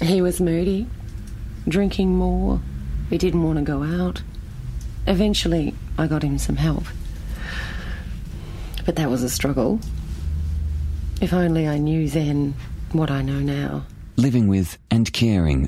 He was moody, drinking more. He didn't want to go out. Eventually, I got him some help. But that was a struggle. If only I knew then what I know now. Living with and caring